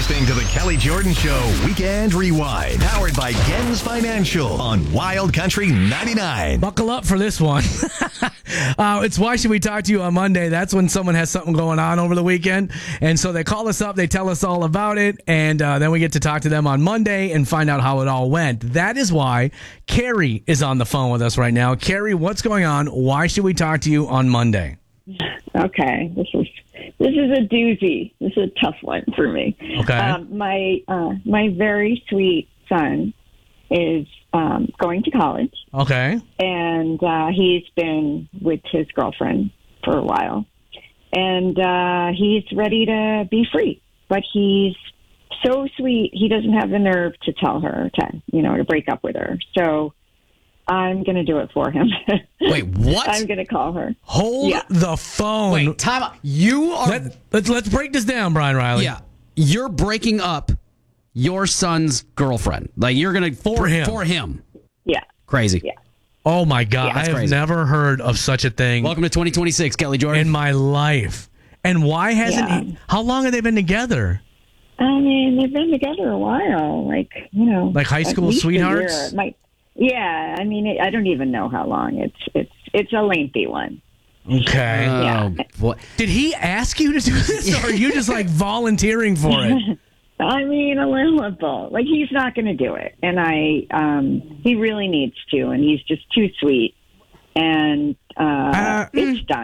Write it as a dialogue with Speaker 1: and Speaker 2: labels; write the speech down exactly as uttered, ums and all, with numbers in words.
Speaker 1: listening to the Kelly Jordan Show Weekend Rewind, powered by Gens Financial on Wild Country ninety-nine.
Speaker 2: Buckle up for this one. uh, it's Why Should We Talk to You on Monday. That's when someone has something going on over the weekend. And so they call us up, they tell us all about it, and uh, then we get to talk to them on Monday and find out how it all went. That is why Carrie is on the phone with us right now. Carrie, what's going on? Why should we talk to you on Monday?
Speaker 3: Okay, this is this is a doozy. This is a tough one for me.
Speaker 2: Okay.
Speaker 3: Um, my uh, my very sweet son is um, going to college,
Speaker 2: Okay.
Speaker 3: and uh, he's been with his girlfriend for a while, and uh, he's ready to be free. But he's so sweet, he doesn't have the nerve to tell her to, you know, to break up with her. So I'm going to do it for him.
Speaker 4: Wait, what?
Speaker 3: I'm going to call her.
Speaker 2: Hold
Speaker 3: Yeah.
Speaker 2: the phone.
Speaker 4: Wait, time out. You are.
Speaker 2: Let, let's, let's break this down, Brian Riley.
Speaker 4: Yeah. You're breaking up your son's girlfriend. Like, you're going to.
Speaker 2: For him.
Speaker 4: For him.
Speaker 3: Yeah.
Speaker 4: Crazy.
Speaker 3: Yeah.
Speaker 2: Oh, my God.
Speaker 3: Yeah,
Speaker 2: I
Speaker 4: that's
Speaker 2: have
Speaker 4: crazy.
Speaker 2: never heard of such a thing
Speaker 4: Welcome to twenty twenty-six, Kelly Jordan.
Speaker 2: in my life. And why hasn't
Speaker 3: Yeah.
Speaker 2: he? How long have they been together?
Speaker 3: I mean, they've been together a while. Like, you know.
Speaker 2: Like high
Speaker 3: at
Speaker 2: school
Speaker 3: least a
Speaker 2: sweethearts?
Speaker 3: year. It might- yeah. I mean, it, I don't even know how long. It's it's it's a lengthy one.
Speaker 2: Okay.
Speaker 4: Oh,
Speaker 3: Yeah.
Speaker 4: boy.
Speaker 2: Did he ask you to do this, or are you just like volunteering for it?
Speaker 3: I mean, a little of both. Like, he's not going to do it, and I um he really needs to, and he's just too sweet, and uh,
Speaker 2: Uh,
Speaker 3: it's done.